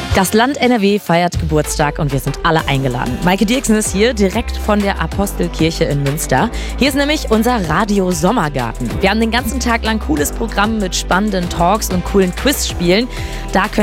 Das Land NRW feiert Geburtstag und wir sind alle eingeladen. Maike Dirksen ist hier, direkt von der Apostelkirche in Münster. Hier ist nämlich unser Radio-Sommergarten. Wir haben den ganzen Tag lang cooles Programm mit spannenden Talks und coolen Quizspielen. Da könnt